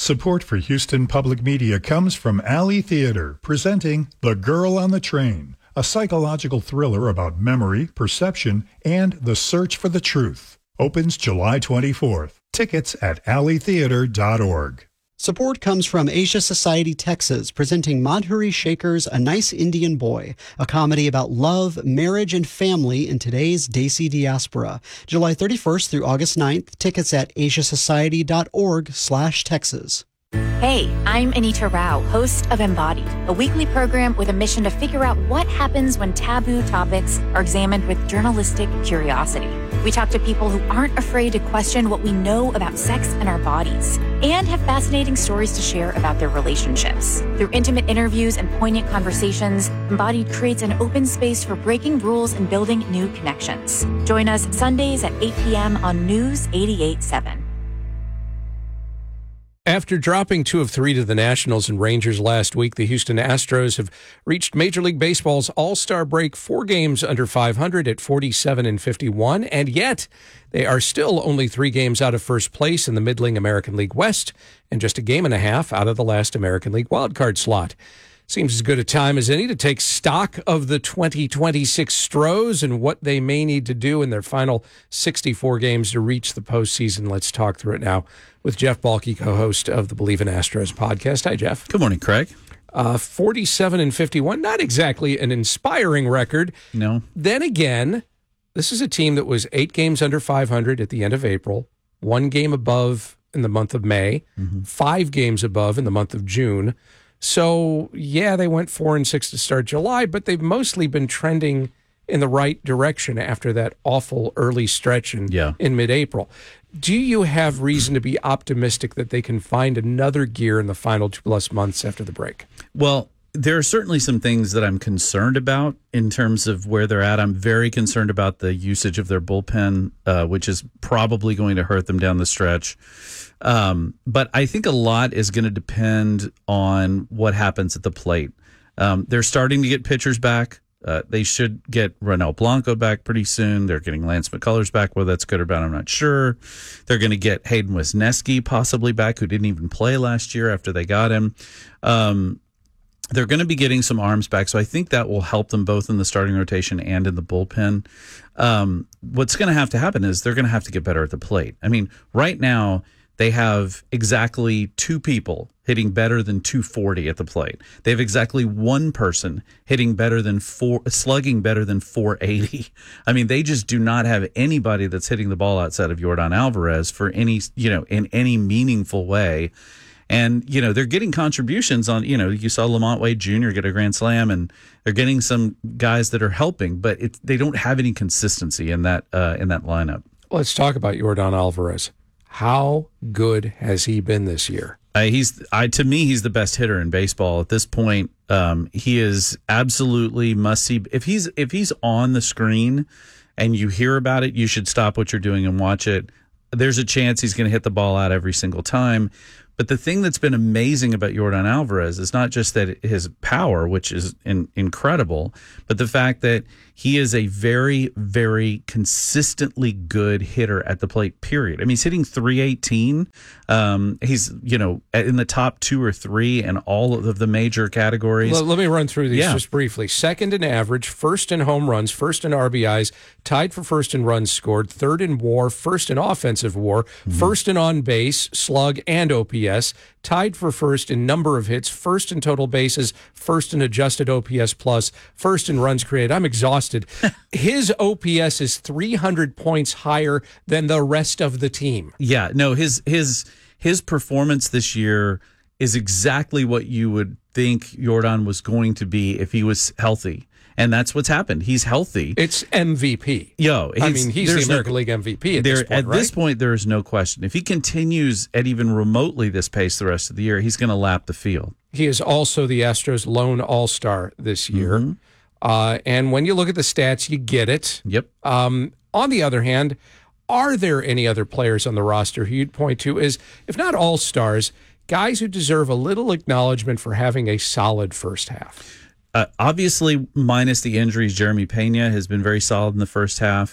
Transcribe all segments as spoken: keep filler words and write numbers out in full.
Support for Houston Public Media comes from Alley Theater, presenting The Girl on the Train, a psychological thriller about memory, perception, and the search for the truth. Opens July twenty-fourth. Tickets at alley theater dot org. Support comes from Asia Society Texas, presenting Madhuri Shekhar's A Nice Indian Boy, a comedy about love, marriage, and family in today's Desi diaspora. July thirty-first through August ninth. Tickets at asia society dot org slash Texas. Hey, I'm Anita Rao, host of Embodied, a weekly program with a mission to figure out what happens when taboo topics are examined with journalistic curiosity. We talk to people who aren't afraid to question what we know about sex and our bodies, and have fascinating stories to share about their relationships. Through intimate interviews and poignant conversations, Embodied creates an open space for breaking rules and building new connections. Join us Sundays at eight p.m. on News eighty-eight point seven. After dropping two of three to the Nationals and Rangers last week, the Houston Astros have reached Major League Baseball's All-Star break four games under five hundred at forty-seven and fifty-one, and yet they are still only three games out of first place in the Middling American League West and just a game and a half out of the last American League wildcard slot. Seems as good a time as any to take stock of the twenty twenty-six Stros and what they may need to do in their final sixty-four games to reach the postseason. Let's talk through it now with Jeff Balke, co-host of the Believe in Astros podcast. Hi, Jeff. Good morning, Craig. Uh, forty-seven and fifty-one, not exactly an inspiring record. No. Then again, this is a team that was eight games under five hundred at the end of April, one game above in the month of May, mm-hmm. five games above in the month of June. So, yeah, they went four and six to start July, but they've mostly been trending in the right direction after that awful early stretch in, yeah. in mid-April. Do you have reason to be optimistic that they can find another gear in the final two-plus months after the break? Well, there are certainly some things that I'm concerned about in terms of where they're at. I'm very concerned about the usage of their bullpen, uh, which is probably going to hurt them down the stretch. Um, but I think a lot is going to depend on what happens at the plate. Um, they're starting to get pitchers back. Uh, they should get Ronel Blanco back pretty soon. They're getting Lance McCullers back. Whether that's good or bad, I'm not sure. They're going to get Hayden Wesneski possibly back, who didn't even play last year after they got him. Um, they're going to be getting some arms back, so I think that will help them both in the starting rotation and in the bullpen. Um, what's going to have to happen is they're going to have to get better at the plate. I mean, right now, they have exactly two people hitting better than two forty at the plate. They have exactly one person hitting better than four, slugging better than four eighty. I mean, they just do not have anybody that's hitting the ball outside of Yordan Alvarez for any, you know, in any meaningful way. And, you know, they're getting contributions on, you know, you saw Lamont Wade Junior get a grand slam, and they're getting some guys that are helping, but it, they don't have any consistency in that uh, in that lineup. Let's talk about Yordan Alvarez. How good has he been this year? Uh, he's, I to me, he's the best hitter in baseball at this point. Um, he is absolutely must see. If he's if he's on the screen and you hear about it, you should stop what you're doing and watch it. There's a chance he's going to hit the ball out every single time. But the thing that's been amazing about Yordan Alvarez is not just that his power, which is in, incredible, but the fact that he is a very, very consistently good hitter at the plate, period. I mean, he's hitting three eighteen. Um, he's, you know, in the top two or three in all of the major categories. Let, let me run through these yeah. just briefly. Second in average, first in home runs, first in R B Is, tied for first in runs scored, third in WAR, first in offensive WAR, mm-hmm. first in on base, slug, and O P S, tied for first in number of hits, first in total bases, first in adjusted O P S plus, first in runs created. I'm exhausted. His O P S is three hundred points higher than the rest of the team. Yeah, no, his his his performance this year is exactly what you would think Yordan was going to be if he was healthy. And that's what's happened. He's healthy. It's M V P. Yo, I mean, he's the American no, League M V P at there, this point, At right? this point, there is no question. If he continues at even remotely this pace the rest of the year, he's going to lap the field. He is also the Astros' lone all-star this year. Mm-hmm. Uh, and when you look at the stats, you get it. Yep. Um, on the other hand, are there any other players on the roster who you'd point to as, if not all-stars, guys who deserve a little acknowledgement for having a solid first half? Uh, obviously, minus the injuries, Jeremy Pena has been very solid in the first half.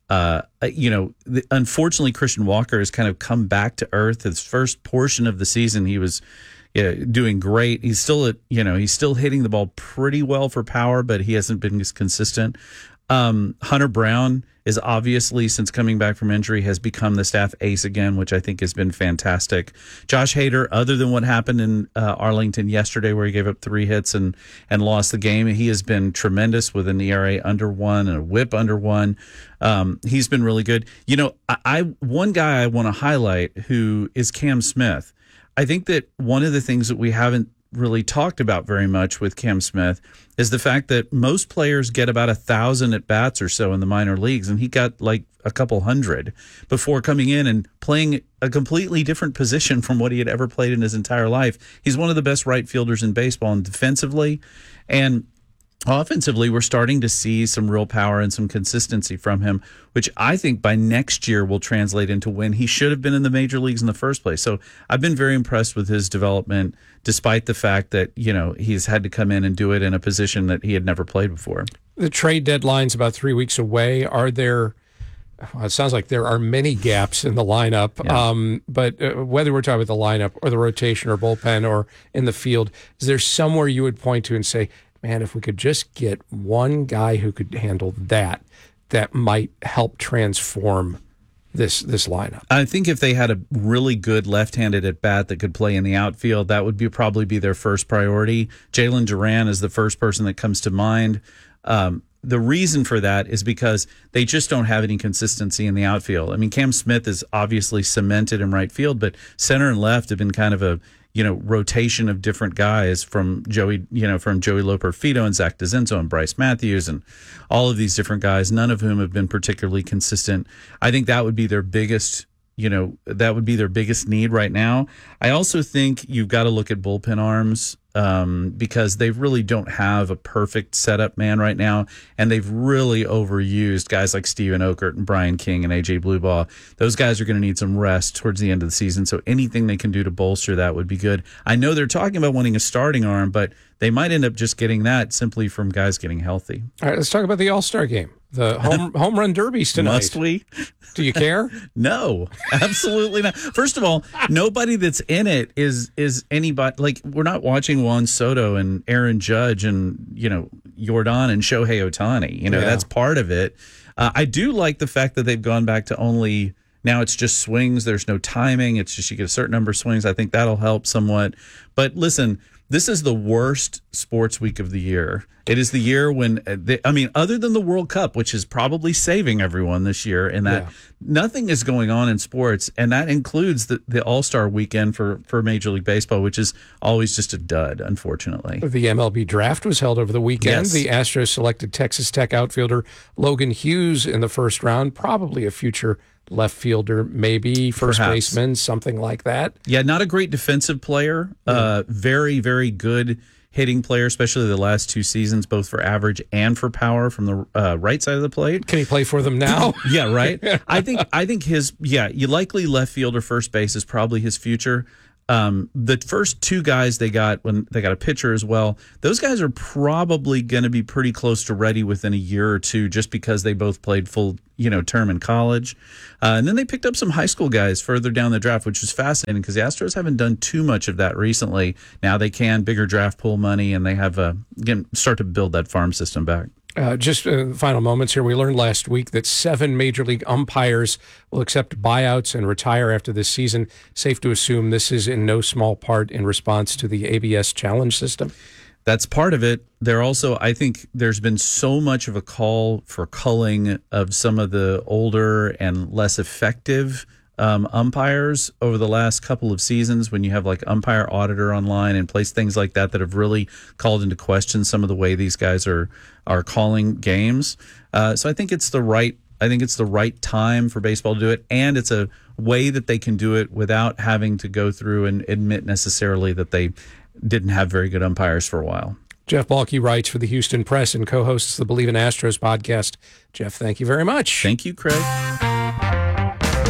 Uh, you know, the, unfortunately, Christian Walker has kind of come back to earth. His first portion of the season, he was yeah, doing great. He's still, at, you know, he's still hitting the ball pretty well for power, but he hasn't been as consistent. Um, Hunter Brown is obviously, since coming back from injury, has become the staff ace again, which I think has been fantastic. Josh Hader, other than what happened in uh, Arlington yesterday, where he gave up three hits and and lost the game, he has been tremendous with an E R A under one and a whip under one. Um, he's been really good. You know, I, I one guy I want to highlight who is Cam Smith. I think that one of the things that we haven't really talked about very much with Cam Smith is the fact that most players get about a thousand at bats or so in the minor leagues, and he got like a couple hundred before coming in and playing a completely different position from what he had ever played in his entire life. He's one of the best right fielders in baseball, and defensively and offensively, we're starting to see some real power and some consistency from him, which I think by next year will translate into when he should have been in the major leagues in the first place. So I've been very impressed with his development, despite the fact that, you know, he's had to come in and do it in a position that he had never played before. The trade deadline's about three weeks away. Are there, well, it sounds like there are many gaps in the lineup, yeah. um, but uh, whether we're talking about the lineup or the rotation or bullpen or in the field, is there somewhere you would point to and say, man, if we could just get one guy who could handle that, that might help transform this this lineup? I think if they had a really good left-handed at bat that could play in the outfield, that would be probably be their first priority. Jalen Duran is the first person that comes to mind. Um, the reason for that is because they just don't have any consistency in the outfield. I mean, Cam Smith is obviously cemented in right field, but center and left have been kind of a you know, rotation of different guys from Joey, you know, from Joey Loperfido and Zach DeZenzo and Bryce Matthews and all of these different guys, none of whom have been particularly consistent. I think that would be their biggest, you know, that would be their biggest need right now. I also think you've got to look at bullpen arms um, because they really don't have a perfect setup man right now, and they've really overused guys like Steven Okert and Brian King and A J Bluebaugh. Those guys are going to need some rest towards the end of the season, so anything they can do to bolster that would be good. I know they're talking about wanting a starting arm, but they might end up just getting that simply from guys getting healthy. All right, let's talk about the All-Star game. The home home run derbies tonight. Must we? Do you care? No, absolutely not. First of all, nobody that's in it is is anybody. Like, we're not watching Juan Soto and Aaron Judge and, you know, Yordan and Shohei Ohtani. You know, yeah. That's part of it. Uh, I do like the fact that they've gone back to only, now it's just swings. There's no timing. It's just you get a certain number of swings. I think that'll help somewhat. But listen, this is the worst sports week of the year. It is the year when, they, I mean, other than the World Cup, which is probably saving everyone this year, in that yeah. nothing is going on in sports, and that includes the, the All-Star weekend for, for Major League Baseball, which is always just a dud, unfortunately. The M L B draft was held over the weekend. Yes. The Astros selected Texas Tech outfielder Logan Hughes in the first round, probably a future left fielder, maybe first Perhaps. baseman, something like that. Yeah, not a great defensive player. Yeah. Uh, very, very good hitting player, especially the last two seasons, both for average and for power from the uh, right side of the plate. Can he play for them now? Yeah, right. I think I think his yeah, you likely left field or first base is probably his future. Um, the first two guys they got when they got a pitcher as well, those guys are probably going to be pretty close to ready within a year or two, just because they both played full, you know, term in college. Uh, and then they picked up some high school guys further down the draft, which was fascinating because the Astros haven't done too much of that recently. Now they can, bigger draft pool money, and they have uh, again start to build that farm system back. Uh, just uh, final moments here. We learned last week that seven Major League umpires will accept buyouts and retire after this season. Safe to assume this is in no small part in response to the A B S challenge system? That's part of it. There also, I think there's been so much of a call for culling of some of the older and less effective Um, umpires over the last couple of seasons, when you have like Umpire Auditor online and place things like that that have really called into question some of the way these guys are are calling games. Uh, so I think it's the right I think it's the right time for baseball to do it, and it's a way that they can do it without having to go through and admit necessarily that they didn't have very good umpires for a while. Jeff Balke writes for the Houston Press and co-hosts the Believe in Astros podcast. Jeff, thank you very much. Thank you, Craig.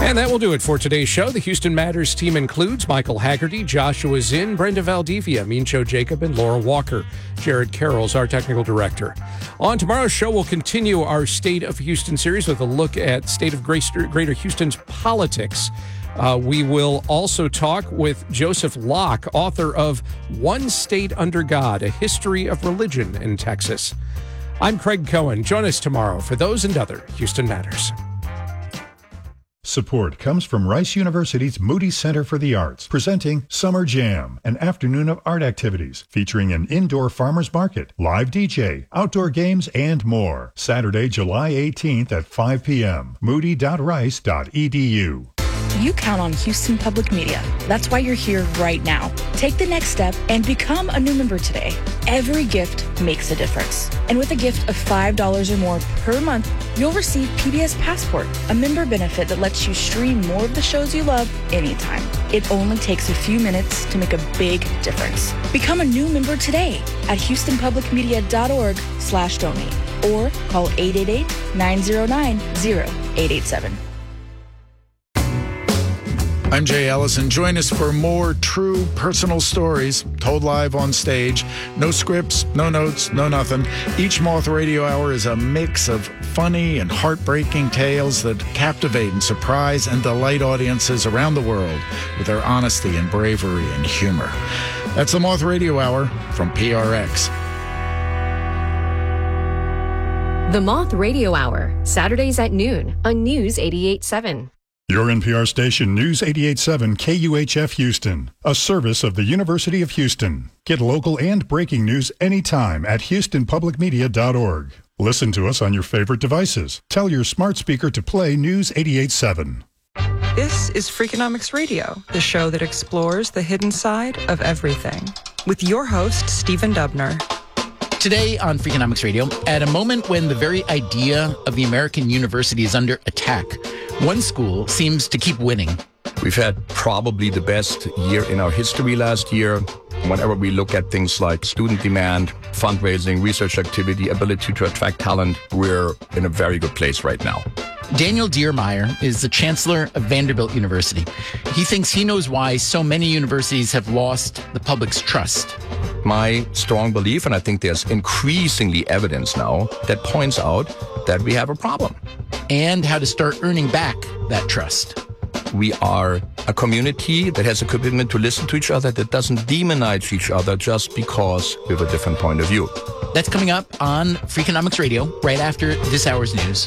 And that will do it for today's show. The Houston Matters team includes Michael Haggerty, Joshua Zinn, Brenda Valdivia, Mincho Jacob, and Laura Walker. Jared Carroll's our technical director. On tomorrow's show, we'll continue our State of Houston series with a look at State of Greater Houston's politics. Uh, we will also talk with Joseph Locke, author of One State Under God, A History of Religion in Texas. I'm Craig Cohen. Join us tomorrow for those and other Houston Matters. Support comes from Rice University's Moody Center for the Arts, presenting Summer Jam, an afternoon of art activities featuring an indoor farmers market, live D J, outdoor games, and more. Saturday, July eighteenth at five p.m. moody dot rice dot e d u. You count on Houston Public Media. That's why you're here right now. Take the next step and become a new member today. Every gift makes a difference. And with a gift of five dollars or more per month, you'll receive P B S Passport, a member benefit that lets you stream more of the shows you love anytime. It only takes a few minutes to make a big difference. Become a new member today at houston public media dot org slash donate or call eight eight eight, nine zero nine, zero eight eight seven. I'm Jay Ellison. Join us for more true personal stories told live on stage. No scripts, no notes, no nothing. Each Moth Radio Hour is a mix of funny and heartbreaking tales that captivate and surprise and delight audiences around the world with their honesty and bravery and humor. That's the Moth Radio Hour from P R X. The Moth Radio Hour, Saturdays at noon on News eighty-eight point seven. Your N P R station, News eighty-eight point seven K U H F Houston, a service of the University of Houston. Get local and breaking news anytime at houston public media dot org. Listen to us on your favorite devices. Tell your smart speaker to play News eighty-eight point seven. This is Freakonomics Radio, the show that explores the hidden side of everything. With your host, Stephen Dubner. Today on Freakonomics Radio, at a moment when the very idea of the American university is under attack, one school seems to keep winning. We've had probably the best year in our history last year. Whenever we look at things like student demand, fundraising, research activity, ability to attract talent, we're in a very good place right now. Daniel Diermeyer is the chancellor of Vanderbilt University. He thinks he knows why so many universities have lost the public's trust. My strong belief, and I think there's increasingly evidence now that points out that we have a problem. And how to start earning back that trust. We are a community that has a commitment to listen to each other, that doesn't demonize each other just because we have a different point of view. That's coming up on Freakonomics Radio right after this hour's news.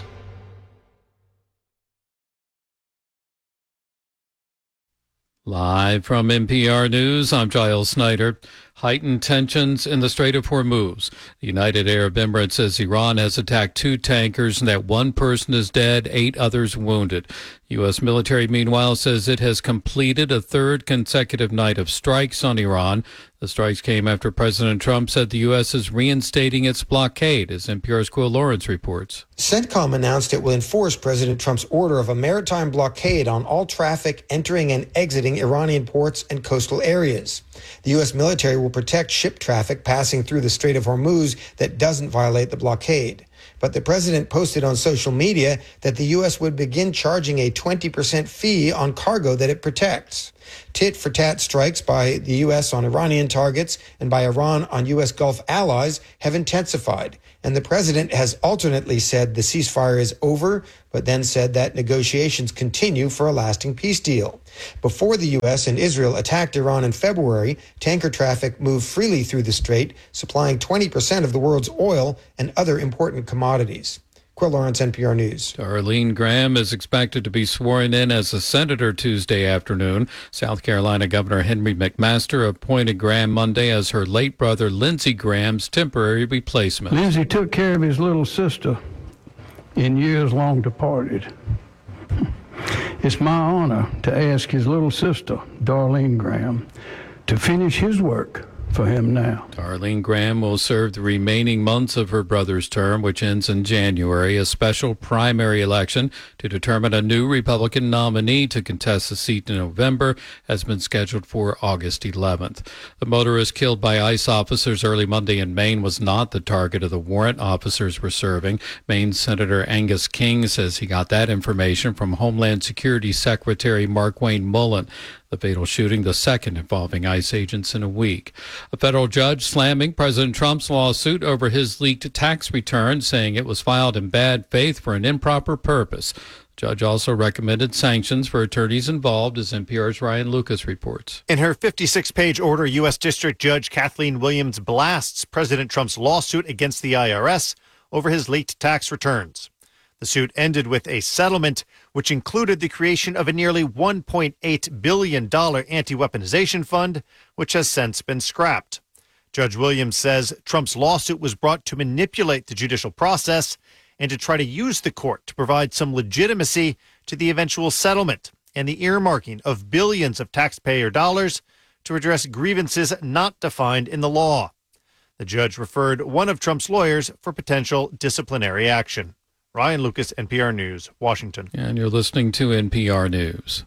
Live from N P R News, I'm Giles Snyder. Heightened tensions in the Strait of Hormuz. The United Arab Emirates says Iran has attacked two tankers and that one person is dead, eight others wounded. U S military, meanwhile, says it has completed a third consecutive night of strikes on Iran. The strikes came after President Trump said the U S is reinstating its blockade, as N P R's Quill Lawrence reports. CENTCOM announced it will enforce President Trump's order of a maritime blockade on all traffic entering and exiting Iranian ports and coastal areas. The U S military will protect ship traffic passing through the Strait of Hormuz that doesn't violate the blockade. But the president posted on social media that the U S would begin charging a twenty percent fee on cargo that it protects. Tit-for-tat strikes by the U S on Iranian targets and by Iran on U S Gulf allies have intensified, and the president has alternately said the ceasefire is over, but then said that negotiations continue for a lasting peace deal. Before the U S and Israel attacked Iran in February, tanker traffic moved freely through the strait, supplying twenty percent of the world's oil and other important commodities. Quill Lawrence, N P R News. Darlene Graham is expected to be sworn in as a senator Tuesday afternoon. South Carolina Governor Henry McMaster appointed Graham Monday as her late brother Lindsey Graham's temporary replacement. Lindsey took care of his little sister in years long departed. It's my honor to ask his little sister, Darlene Graham, to finish his work for him now. Darlene Graham will serve the remaining months of her brother's term, which ends in January. A special primary election to determine a new Republican nominee to contest the seat in November has been scheduled for August eleventh. The motorist killed by ICE officers early Monday in Maine was not the target of the warrant officers were serving. Maine Senator Angus King says he got that information from Homeland Security Secretary Markwayne Mullin. The fatal shooting, the second involving ICE agents in a week. A federal judge slamming President Trump's lawsuit over his leaked tax return, saying it was filed in bad faith for an improper purpose. The judge also recommended sanctions for attorneys involved, as N P R's Ryan Lucas reports. In her fifty-six page order, U S. District Judge Kathleen Williams blasts President Trump's lawsuit against the I R S over his leaked tax returns. The suit ended with a settlement which included the creation of a nearly one point eight billion dollars anti-weaponization fund, which has since been scrapped. Judge Williams says Trump's lawsuit was brought to manipulate the judicial process and to try to use the court to provide some legitimacy to the eventual settlement and the earmarking of billions of taxpayer dollars to address grievances not defined in the law. The judge referred one of Trump's lawyers for potential disciplinary action. Ryan Lucas, N P R News, Washington. And you're listening to N P R News.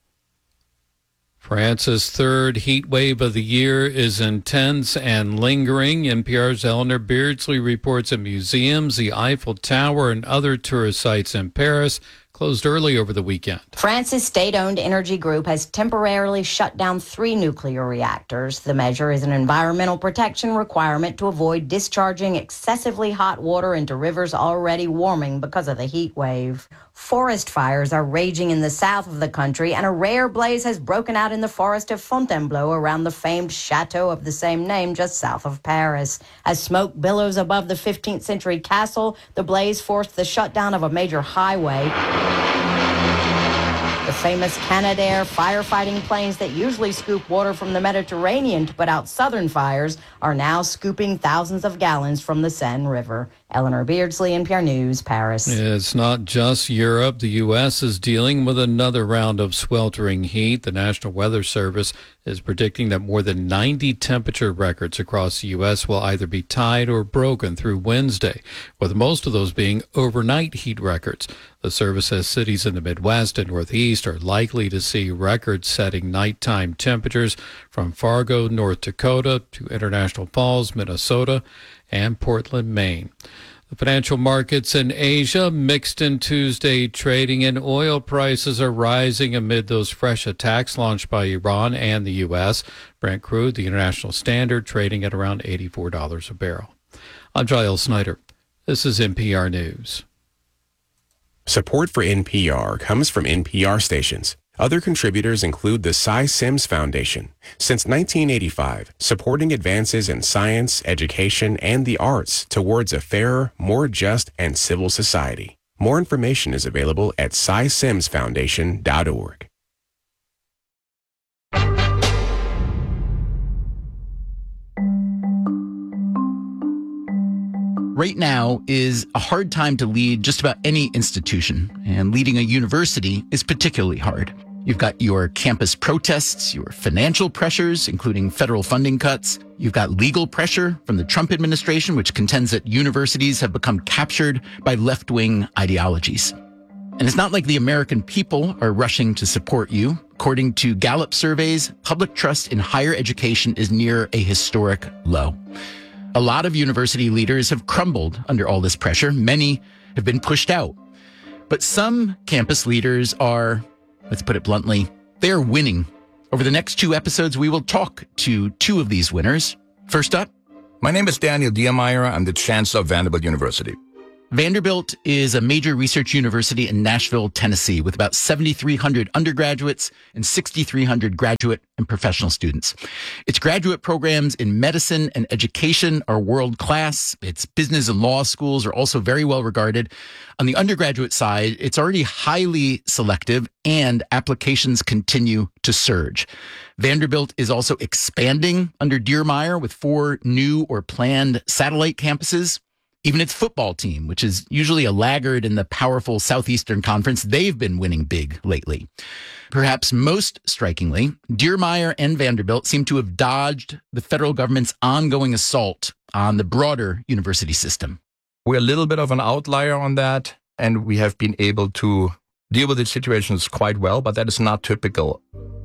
France's third heat wave of the year is intense and lingering. N P R's Eleanor Beardsley reports that museums, the Eiffel Tower, and other tourist sites in Paris closed early over the weekend. France's state-owned energy group has temporarily shut down three nuclear reactors. The measure is an environmental protection requirement to avoid discharging excessively hot water into rivers already warming because of the heat wave. Forest fires are raging in the south of the country, and a rare blaze has broken out in the forest of Fontainebleau around the famed chateau of the same name just south of Paris. As smoke billows above the fifteenth century castle, the blaze forced the shutdown of a major highway. The famous Canadair firefighting planes that usually scoop water from the Mediterranean to put out southern fires are now scooping thousands of gallons from the Seine River. Eleanor Beardsley, N P R News, Paris. It's not just Europe. The U S is dealing with another round of sweltering heat. The National Weather Service is predicting that more than ninety temperature records across the U S will either be tied or broken through Wednesday, with most of those being overnight heat records. The service says cities in the Midwest and Northeast are likely to see record-setting nighttime temperatures from Fargo, North Dakota, to International Falls, Minnesota, and Portland, Maine. The financial markets in Asia mixed in Tuesday trading, and oil prices are rising amid those fresh attacks launched by Iran and the U S. Brent crude, the international standard, trading at around eighty-four dollars a barrel. I'm Giles Snyder. This is N P R News. Support for N P R comes from N P R stations. Other contributors include the Cy Sims Foundation. Since nineteen eighty-five, supporting advances in science, education, and the arts towards a fairer, more just, and civil society. More information is available at cy sims foundation dot org. Right now is a hard time to lead just about any institution, and leading a university is particularly hard. You've got your campus protests, your financial pressures, including federal funding cuts. You've got legal pressure from the Trump administration, which contends that universities have become captured by left-wing ideologies. And it's not like the American people are rushing to support you. According to Gallup surveys, public trust in higher education is near a historic low. A lot of university leaders have crumbled under all this pressure. Many have been pushed out. But some campus leaders are, let's put it bluntly, they're winning. Over the next two episodes, we will talk to two of these winners. First up, my name is Daniel Diermeyer. I'm the Chancellor of Vanderbilt University. Vanderbilt is a major research university in Nashville, Tennessee, with about seventy-three hundred undergraduates and sixty-three hundred graduate and professional students. Its graduate programs in medicine and education are world-class. Its business and law schools are also very well regarded. On the undergraduate side, it's already highly selective, and applications continue to surge. Vanderbilt is also expanding under Diermeyer with four new or planned satellite campuses. Even its football team, which is usually a laggard in the powerful Southeastern Conference, they've been winning big lately. Perhaps most strikingly, Diermeier and Vanderbilt seem to have dodged the federal government's ongoing assault on the broader university system. We're a little bit of an outlier on that, and we have been able to deal with the situations quite well, but that is not typical.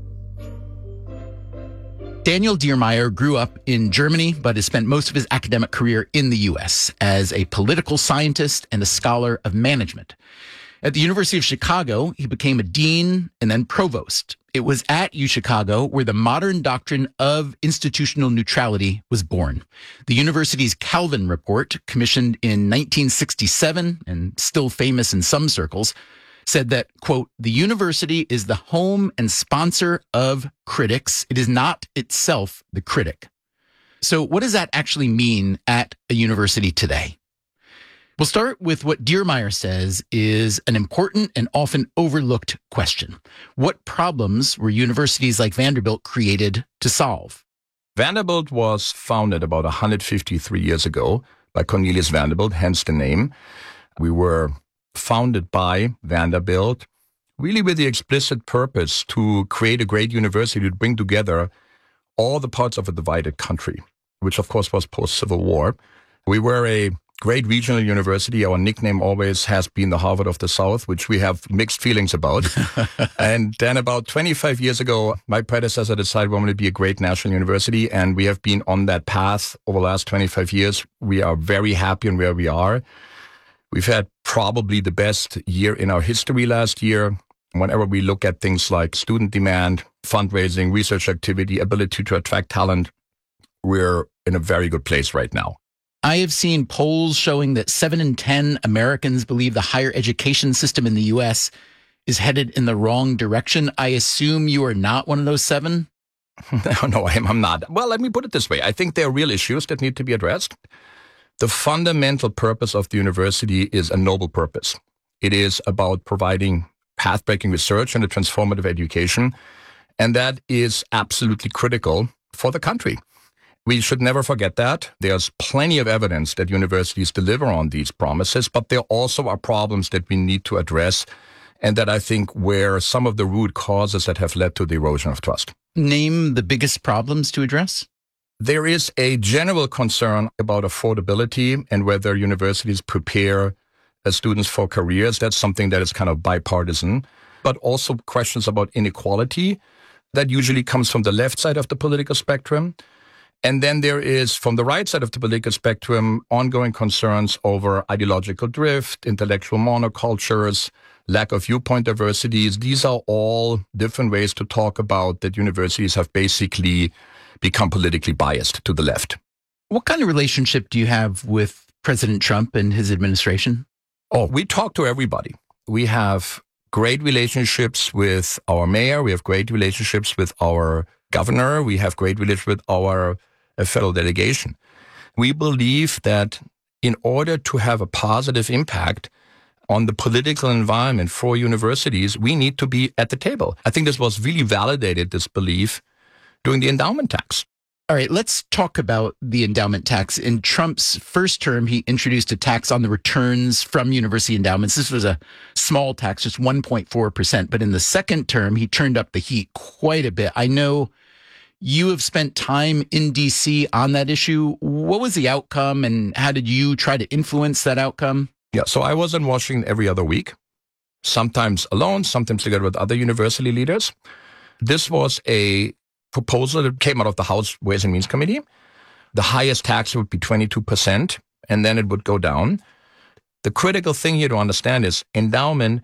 Daniel Diermeier grew up in Germany, but has spent most of his academic career in the U S as a political scientist and a scholar of management. At the University of Chicago, he became a dean and then provost. It was at UChicago where the modern doctrine of institutional neutrality was born. The university's Calvin Report, commissioned in nineteen sixty-seven and still famous in some circles, said that, quote, the university is the home and sponsor of critics. It is not itself the critic. So what does that actually mean at a university today? We'll start with what Diermeier says is an important and often overlooked question. What problems were universities like Vanderbilt created to solve? Vanderbilt was founded about one hundred fifty-three years ago by Cornelius Vanderbilt, hence the name. We were founded by Vanderbilt really with the explicit purpose to create a great university to bring together all the parts of a divided country, which of course was post-Civil War. We were a great regional university. Our nickname always has been the Harvard of the South, which we have mixed feelings about. And then about twenty-five years ago, my predecessor decided we wanted to be a great national university, and we have been on that path over the last twenty-five years. We are very happy in where we are. We've had probably the best year in our history last year. Whenever we look at things like student demand, fundraising, research activity, ability to attract talent, we're in a very good place right now. I have seen polls showing that seven in ten Americans believe the higher education system in the U S is headed in the wrong direction. I assume you are not one of those seven? No, no, I'm, I'm not. Well, let me put it this way. I think there are real issues that need to be addressed. The fundamental purpose of the university is a noble purpose. It is about providing path-breaking research and a transformative education, and that is absolutely critical for the country. We should never forget that. There's plenty of evidence that universities deliver on these promises, but there also are problems that we need to address, and that I think where some of the root causes that have led to the erosion of trust. Name the biggest problems to address. There is a general concern about affordability and whether universities prepare uh, students for careers. That's something that is kind of bipartisan, but also questions about inequality. That usually comes from the left side of the political spectrum. And then there is, from the right side of the political spectrum, ongoing concerns over ideological drift, intellectual monocultures, lack of viewpoint diversities. These are all different ways to talk about that universities have basically become politically biased to the left. What kind of relationship do you have with President Trump and his administration? Oh, we talk to everybody. We have great relationships with our mayor. We have great relationships with our governor. We have great relationships with our uh, federal delegation. We believe that in order to have a positive impact on the political environment for universities, we need to be at the table. I think this was really validated, this belief, during the endowment tax. All right, let's talk about the endowment tax. In Trump's first term, he introduced a tax on the returns from university endowments. This was a small tax, just one point four percent. But in the second term, he turned up the heat quite a bit. I know you have spent time in D C on that issue. What was the outcome, and how did you try to influence that outcome? Yeah, so I was in Washington every other week, sometimes alone, sometimes together with other university leaders. This was a proposal that came out of the House Ways and Means Committee. The highest tax would be twenty-two percent, and then it would go down. The critical thing here to understand is endowment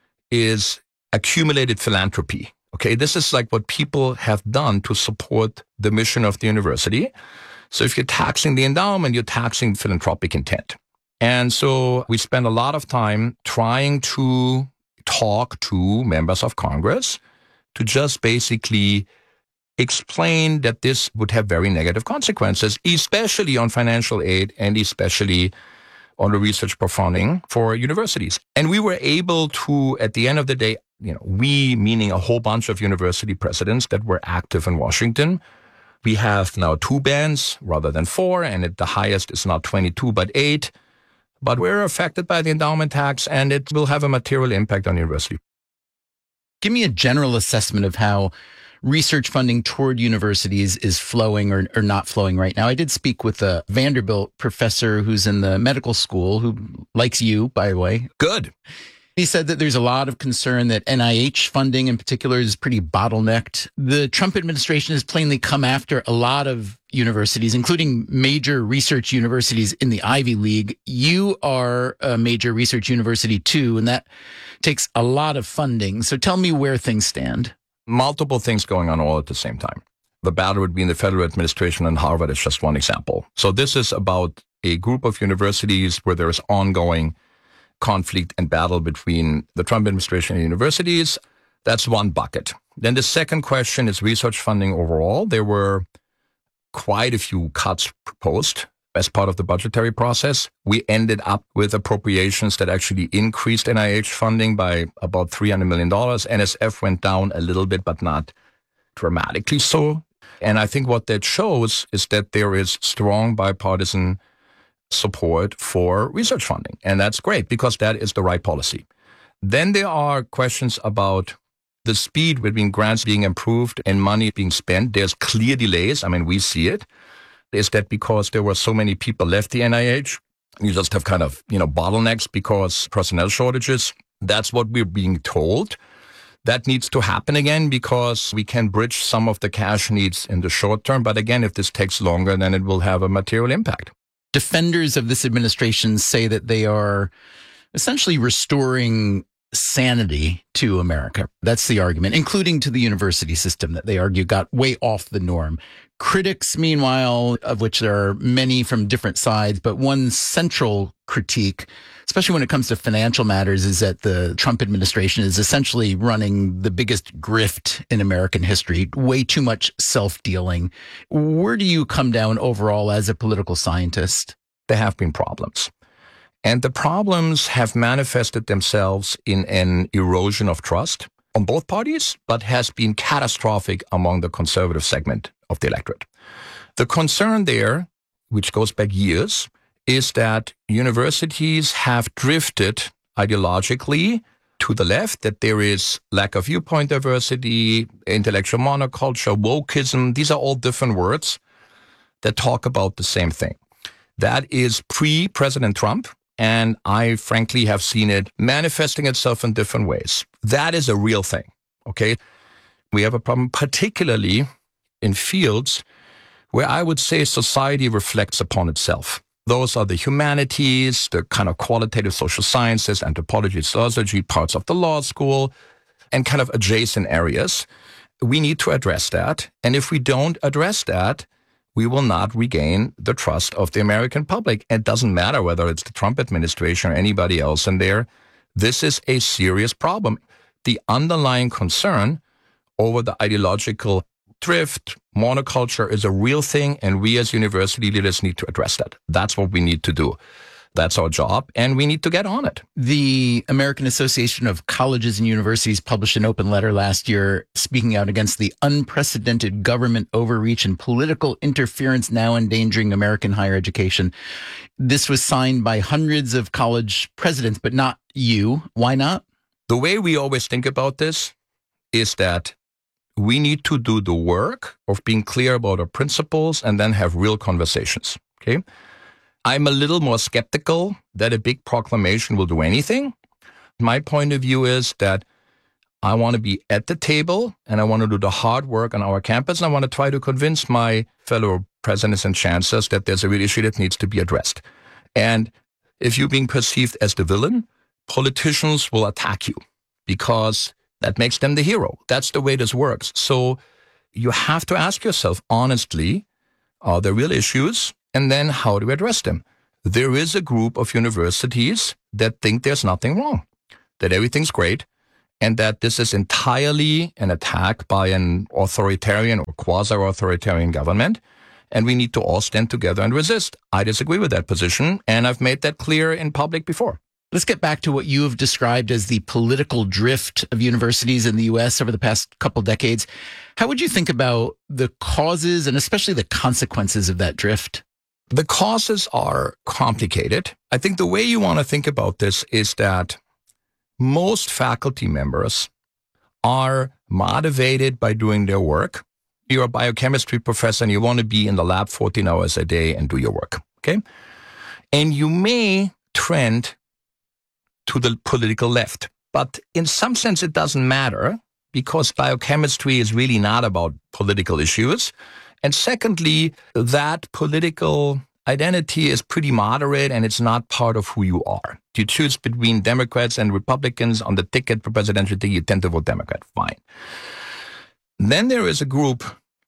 is accumulated philanthropy. Okay, this is like what people have done to support the mission of the university. So if you're taxing the endowment, you're taxing philanthropic intent. And so we spend a lot of time trying to talk to members of Congress to just basically explain that this would have very negative consequences, especially on financial aid and especially on the research funding for universities. And we were able to, at the end of the day, you know, we, meaning a whole bunch of university presidents that were active in Washington, we have now two bans rather than four, and at the highest is not twenty-two, but eight. but we're affected by the endowment tax, and it will have a material impact on the university. Give me a general assessment of how research funding toward universities is flowing or, or not flowing right now. I did speak with a Vanderbilt professor who's in the medical school who likes you, by the way. Good. He said that there's a lot of concern that N I H funding in particular is pretty bottlenecked. The Trump administration has plainly come after a lot of universities, including major research universities in the Ivy League. You are a major research university too, and that takes a lot of funding. So tell me where things stand. Multiple things going on all at the same time. The battle between the federal administration and Harvard is just one example. So this is about a group of universities where there is ongoing conflict and battle between the Trump administration and universities. That's one bucket. Then the second question is research funding overall. There were quite a few cuts proposed as part of the budgetary process. We ended up with appropriations that actually increased N I H funding by about three hundred million dollars. N S F went down a little bit, but not dramatically so. And I think what that shows is that there is strong bipartisan support for research funding. And that's great because that is the right policy. Then there are questions about the speed between grants being approved and money being spent. There's clear delays. I mean, we see it. Is that because there were so many people left the N I H? You just have kind of, you know, bottlenecks because personnel shortages. That's what we're being told. That needs to happen again because we can bridge some of the cash needs in the short term. But again, if this takes longer, then it will have a material impact. Defenders of this administration say that they are essentially restoring sanity to America. That's the argument, including to the university system that they argue got way off the norm. Critics, meanwhile, of which there are many from different sides, but one central critique, especially when it comes to financial matters, is that the Trump administration is essentially running the biggest grift in American history, way too much self-dealing. Where do you come down overall as a political scientist? There have been problems. And the problems have manifested themselves in an erosion of trust on both parties, but has been catastrophic among the conservative segment of the electorate. The concern there, which goes back years, is that universities have drifted ideologically to the left, that there is lack of viewpoint diversity, intellectual monoculture, wokeism. These are all different words that talk about the same thing. That is pre-President Trump. And I frankly have seen it manifesting itself in different ways. That is a real thing, okay? We have a problem particularly in fields where I would say society reflects upon itself. Those are the humanities, the kind of qualitative social sciences, anthropology, sociology, parts of the law school, and kind of adjacent areas. We need to address that. And if we don't address that, we will not regain the trust of the American public. It doesn't matter whether it's the Trump administration or anybody else in there. This is a serious problem. The underlying concern over the ideological drift, monoculture is a real thing, and we as university leaders need to address that. That's what we need to do. That's our job, and we need to get on it. The American Association of Colleges and Universities published an open letter last year speaking out against the unprecedented government overreach and political interference now endangering American higher education. This was signed by hundreds of college presidents, but not you. Why not? The way we always think about this is that we need to do the work of being clear about our principles and then have real conversations, okay? I'm a little more skeptical that a big proclamation will do anything. My point of view is that I want to be at the table and I want to do the hard work on our campus. And I want to try to convince my fellow presidents and chancellors that there's a real issue that needs to be addressed. And if you're being perceived as the villain, politicians will attack you because that makes them the hero. That's the way this works. So you have to ask yourself honestly, are there real issues? And then how do we address them? There is a group of universities that think there's nothing wrong, that everything's great, and that this is entirely an attack by an authoritarian or quasi-authoritarian government, and we need to all stand together and resist. I disagree with that position, and I've made that clear in public before. Let's get back to what you have described as the political drift of universities in the U S over the past couple decades. How would you think about the causes and especially the consequences of that drift? The causes are complicated. I think the way you want to think about this is that most faculty members are motivated by doing their work. You're a biochemistry professor and you want to be in the lab fourteen hours a day and do your work, okay? And you may trend to the political left. But in some sense, it doesn't matter because biochemistry is really not about political issues. And secondly, that political identity is pretty moderate and it's not part of who you are. You choose between Democrats and Republicans on the ticket for presidential, you tend to vote Democrat. Fine. Then there is a group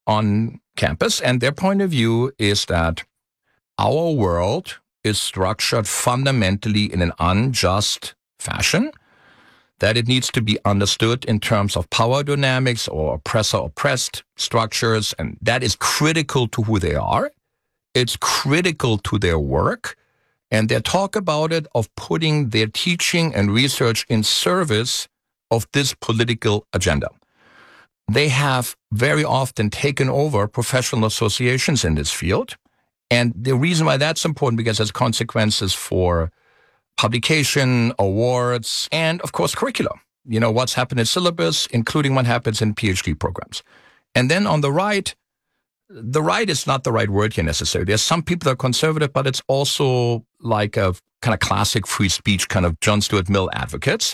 on campus and their point of view is that our world is structured fundamentally in an unjust fashion, that it needs to be understood in terms of power dynamics or oppressor-oppressed structures, and that is critical to who they are. It's critical to their work, and they talk about it of putting their teaching and research in service of this political agenda. They have very often taken over professional associations in this field, and the reason why that's important because it has consequences for publication, awards, and of course curricula. You know, what's happened in syllabus, including what happens in PhD programs. And then on the right, the right is not the right word here necessarily. There's some people that are conservative, but it's also like a kind of classic free speech kind of John Stuart Mill advocates.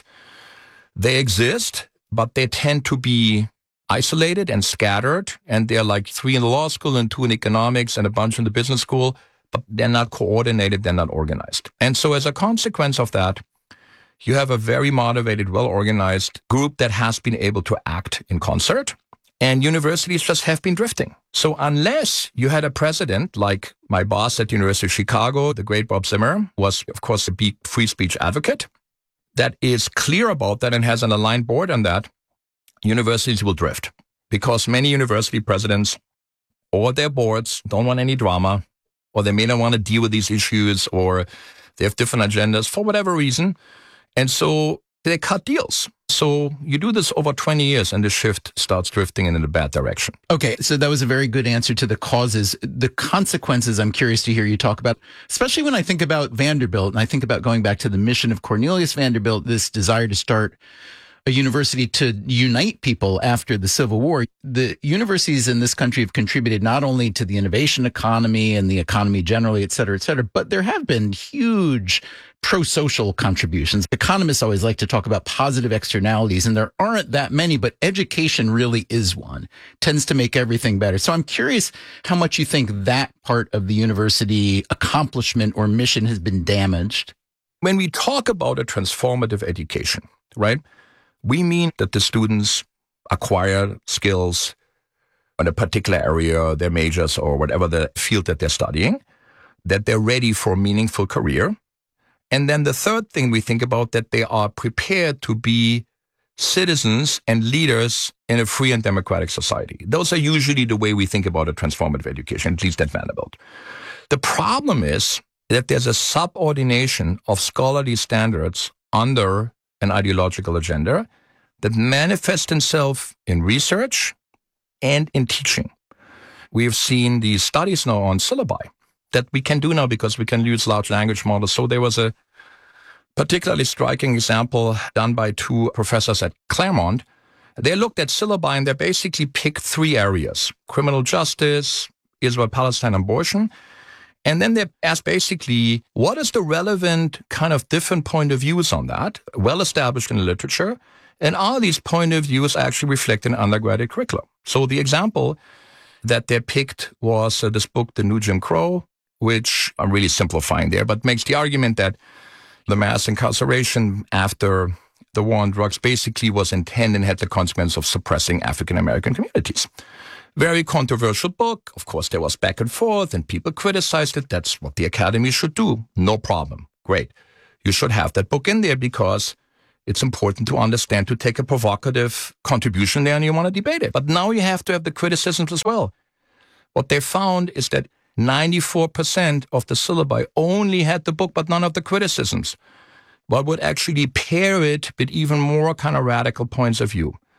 They exist, but they tend to be isolated and scattered, and they're like three in the law school and two in economics and a bunch in the business school, but they're not coordinated, they're not organized. And so as a consequence of that, you have a very motivated, well-organized group that has been able to act in concert, and universities just have been drifting. So unless you had a president like my boss at the University of Chicago, the great Bob Zimmer, was, of course, a big free speech advocate, that is clear about that and has an aligned board on that, universities will drift. Because many university presidents or their boards don't want any drama, or they may not want to deal with these issues, or they have different agendas for whatever reason. And so they cut deals. So you do this over twenty years and the shift starts drifting in a bad direction. Okay, so that was a very good answer to the causes. The consequences I'm curious to hear you talk about, especially when I think about Vanderbilt and I think about going back to the mission of Cornelius Vanderbilt, this desire to start a university to unite people after the Civil War. The universities in this country have contributed not only to the innovation economy and the economy generally, et cetera, et cetera, but there have been huge pro-social contributions. Economists always like to talk about positive externalities, and there aren't that many, but education really is one. Tends to make everything better. So I'm curious how much you think that part of the university accomplishment or mission has been damaged. When we talk about a transformative education, right, we mean that the students acquire skills in a particular area, their majors or whatever the field that they're studying, that they're ready for a meaningful career. And then the third thing we think about, that they are prepared to be citizens and leaders in a free and democratic society. Those are usually the way we think about a transformative education, at least at Vanderbilt. The problem is that there's a subordination of scholarly standards under an ideological agenda that manifests itself in research and in teaching. We have seen these studies now on syllabi that we can do now because we can use large language models. So there was a particularly striking example done by two professors at Claremont. They looked at syllabi and they basically picked three areas: criminal justice, Israel, Palestine, abortion. And then they asked basically, what is the relevant kind of different point of views on that, well established in the literature, and are these point of views actually reflected in undergraduate curriculum? So the example that they picked was uh, this book, The New Jim Crow, which I'm really simplifying there, but makes the argument that the mass incarceration after the war on drugs basically was intended and had the consequence of suppressing African-American communities. Very controversial book. Of course, there was back and forth and people criticized it. That's what the academy should do. No problem. Great. You should have that book in there because it's important to understand, to take a provocative contribution there and you want to debate it. But now you have to have the criticisms as well. What they found is that ninety-four percent of the syllabi only had the book, but none of the criticisms. What would actually pair it with even more kind of radical points of view.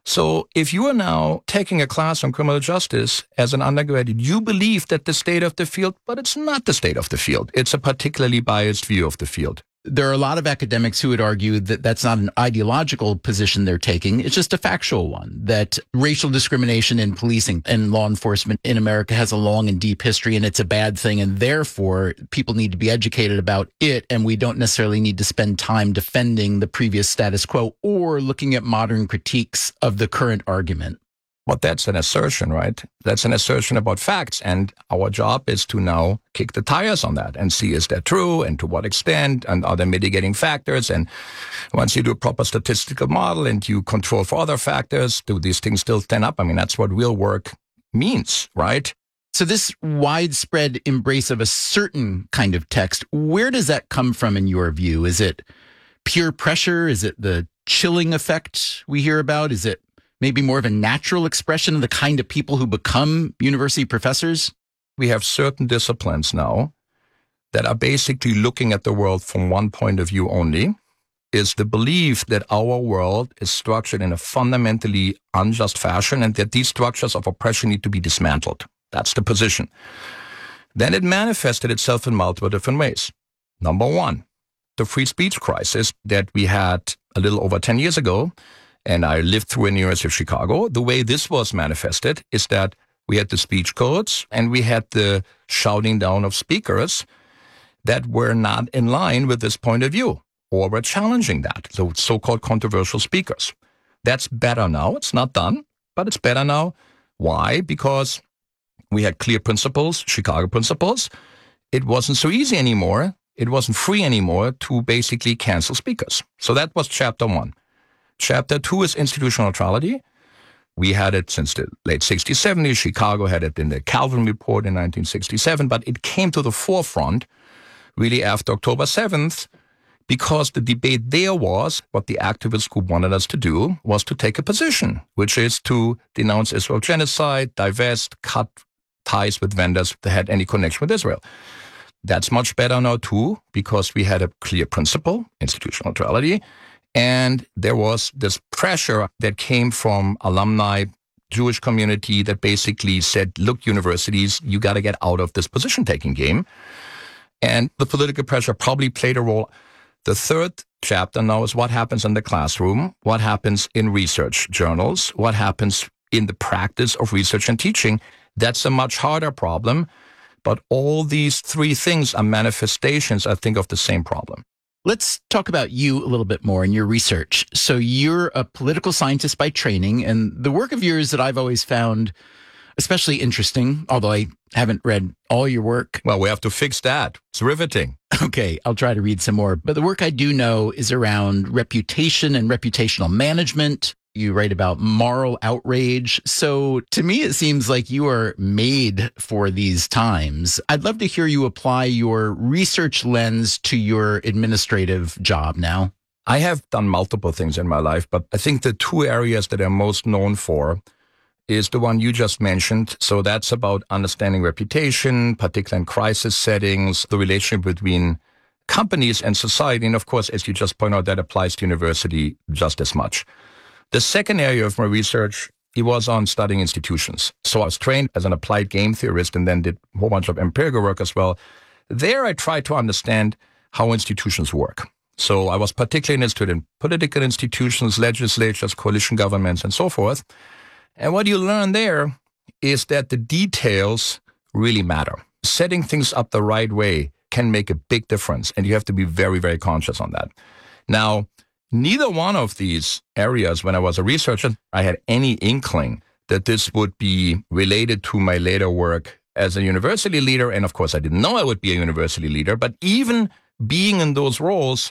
So if you are now taking a class on criminal justice as an undergraduate, you believe that the state of the field, but it's not the state of the field. It's a particularly biased view of the field. There are a lot of academics who would argue that that's not an ideological position they're taking. It's just a factual one, that racial discrimination in policing and law enforcement in America has a long and deep history, and it's a bad thing. And therefore, people need to be educated about it. And we don't necessarily need to spend time defending the previous status quo or looking at modern critiques of the current argument. But that's an assertion, right? That's an assertion about facts. And our job is to now kick the tires on that and see, is that true and to what extent, and are there mitigating factors? And once you do a proper statistical model and you control for other factors, do these things still stand up? I mean, that's what real work means, right? So this widespread embrace of a certain kind of text, where does that come from in your view? Is it peer pressure? Is it the chilling effect we hear about? Is it maybe more of a natural expression of the kind of people who become university professors? We have certain disciplines now that are basically looking at the world from one point of view only, is the belief that our world is structured in a fundamentally unjust fashion and that these structures of oppression need to be dismantled. That's the position. Then it manifested itself in multiple different ways. Number one, the free speech crisis that we had a little over ten years ago, and I lived through in the University of Chicago. The way this was manifested is that we had the speech codes and we had the shouting down of speakers that were not in line with this point of view or were challenging that, so so-called controversial speakers. That's better now. It's not done, but it's better now. Why? Because we had clear principles, Chicago principles. It wasn't so easy anymore. It wasn't free anymore to basically cancel speakers. So that was chapter one. Chapter two is institutional neutrality. We had it since the late sixties, seventies. Chicago had it in the Calvin Report in nineteen sixty-seven, but it came to the forefront really after October seventh because the debate there was what the activist group wanted us to do was to take a position, which is to denounce Israel genocide, divest, cut ties with vendors that had any connection with Israel. That's much better now too because we had a clear principle, institutional neutrality. And there was this pressure that came from alumni, Jewish community that basically said, look, universities, you got to get out of this position-taking game. And the political pressure probably played a role. The third chapter now is what happens in the classroom, what happens in research journals, what happens in the practice of research and teaching. That's a much harder problem. But all these three things are manifestations, I think, of the same problem. Let's talk about you a little bit more in your research. So you're a political scientist by training, and the work of yours that I've always found especially interesting, although I haven't read all your work. Well, we have to fix that. It's riveting. Okay, I'll try to read some more. But the work I do know is around reputation and reputational management. You write about moral outrage. So to me, it seems like you are made for these times. I'd love to hear you apply your research lens to your administrative job now. I have done multiple things in my life, but I think the two areas that I'm most known for is the one you just mentioned. So that's about understanding reputation, particularly in crisis settings, the relationship between companies and society. And of course, as you just pointed out, that applies to university just as much. The second area of my research, it was on studying institutions. So I was trained as an applied game theorist and then did a whole bunch of empirical work as well. There I tried to understand how institutions work. So I was particularly interested in political institutions, legislatures, coalition governments, and so forth. And what you learn there is that the details really matter. Setting things up the right way can make a big difference, and you have to be very, very conscious on that. Now, neither one of these areas, when I was a researcher, I had any inkling that this would be related to my later work as a university leader. And of course, I didn't know I would be a university leader. But even being in those roles,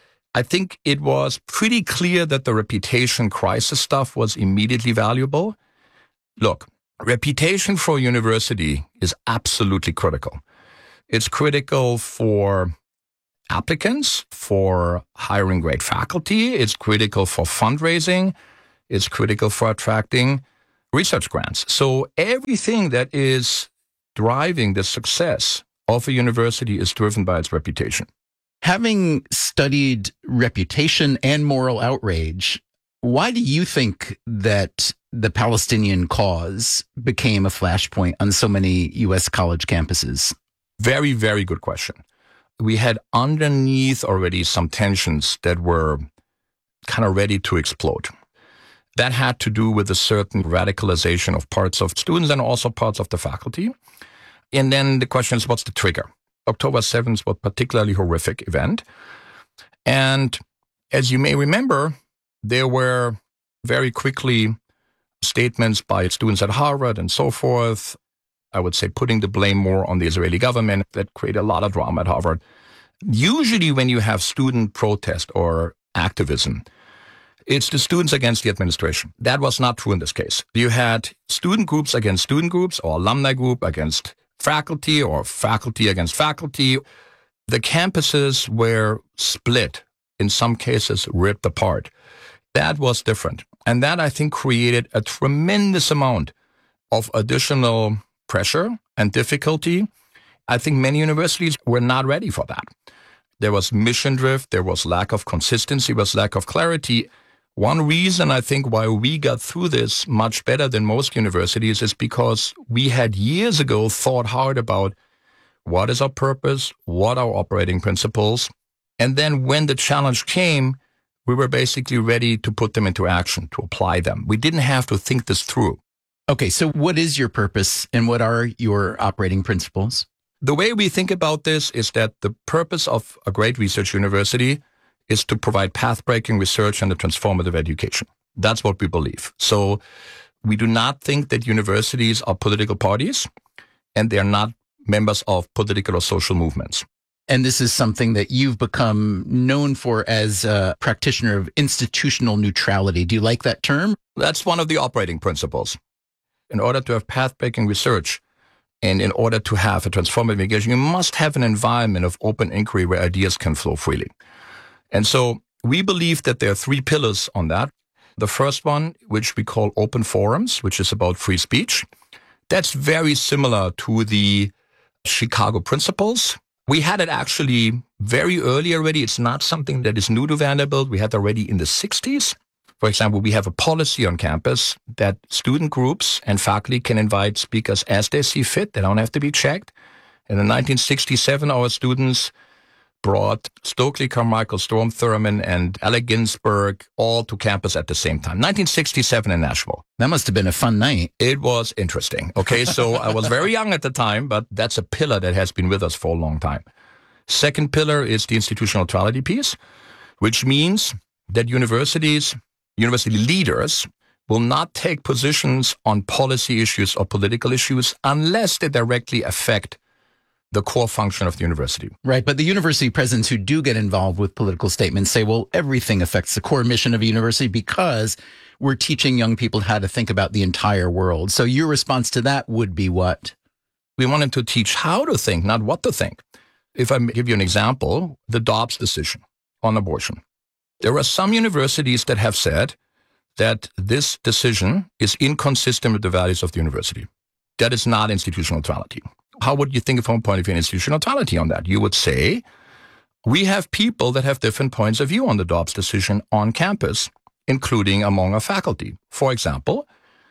I think it was pretty clear that the reputation crisis stuff was immediately valuable. Look, reputation for a university is absolutely critical. It's critical for applicants, for hiring great faculty. It's critical for fundraising. It's critical for attracting research grants. So everything that is driving the success of a university is driven by its reputation. Having studied reputation and moral outrage, Why do you think that the Palestinian cause became a flashpoint on so many U S college campuses? Very, very good question. We had underneath already some tensions that were kind of ready to explode. That had to do with a certain radicalization of parts of students and also parts of the faculty. And then the question is, what's the trigger? October seventh was a particularly horrific event. And as you may remember, there were very quickly statements by students at Harvard and so forth, I would say putting the blame more on the Israeli government. That created a lot of drama at Harvard. Usually when you have student protest or activism, it's the students against the administration. That was not true in this case. You had student groups against student groups, or alumni group against faculty, or faculty against faculty. The campuses were split, in some cases ripped apart. That was different. And that, I think, created a tremendous amount of additional pressure and difficulty. I think many universities were not ready for that. There was mission drift, there was lack of consistency, there was lack of clarity. One reason, I think, why we got through this much better than most universities is because we had years ago thought hard about what is our purpose, what are our operating principles, and then when the challenge came, we were basically ready to put them into action, to apply them. We didn't have to think this through. Okay, so what is your purpose and what are your operating principles? The way we think about this is that the purpose of a great research university is to provide path-breaking research and a transformative education. That's what we believe. So we do not think that universities are political parties, and they are not members of political or social movements. And this is something that you've become known for as a practitioner of institutional neutrality. Do you like that term? That's one of the operating principles. In order to have path-breaking research and in order to have a transformative education, you must have an environment of open inquiry where ideas can flow freely. And so we believe that there are three pillars on that. The first one, which we call open forums, which is about free speech. That's very similar to the Chicago principles. We had it actually very early already. It's not something that is new to Vanderbilt. We had it already in the sixties. For example, we have a policy on campus that student groups and faculty can invite speakers as they see fit. They don't have to be checked. And in nineteen sixty-seven, our students brought Stokely Carmichael, Storm Thurman, and Alec Ginsberg all to campus at the same time. nineteen sixty-seven in Nashville. That must have been a fun night. It was interesting. Okay, so I was very young at the time, but that's a pillar that has been with us for a long time. Second pillar is the institutional neutrality piece, which means that universities, university leaders will not take positions on policy issues or political issues unless they directly affect the core function of the university. Right, but the university presidents who do get involved with political statements say, well, everything affects the core mission of a university because we're teaching young people how to think about the entire world. So your response to that would be what? We wanted to teach how to think, not what to think. If I give you an example, the Dobbs decision on abortion. There are some universities that have said that this decision is inconsistent with the values of the university. That is not institutional neutrality. How would you think from a point of view of institutional neutrality on that? You would say, we have people that have different points of view on the Dobbs decision on campus, including among our faculty. For example,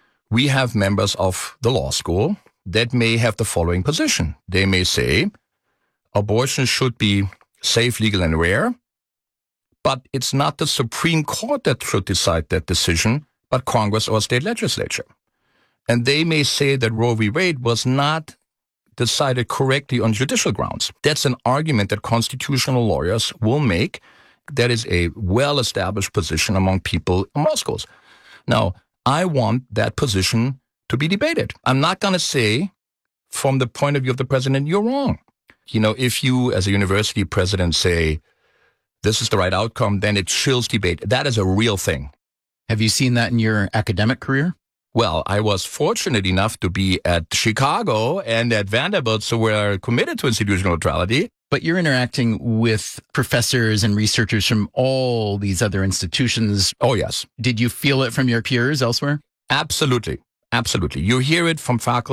we have members of the law school that may have the following position. They may say, abortion should be safe, legal, and rare, but it's not the Supreme Court that should decide that decision, but Congress or state legislature. And they may say that Roe v. Wade was not decided correctly on judicial grounds. That's an argument that constitutional lawyers will make. That is a well-established position among people in law schools. Now, I want that position to be debated. I'm not going to say, from the point of view of the president, you're wrong. You know, if you, as a university president, say, this is the right outcome, then it chills debate. That is a real thing. Have you seen that in your academic career? Well, I was fortunate enough to be at Chicago and at Vanderbilt, so we're committed to institutional neutrality. But you're interacting with professors and researchers from all these other institutions. Oh, yes. Did you feel it from your peers elsewhere? Absolutely. Absolutely. You hear it from faculty.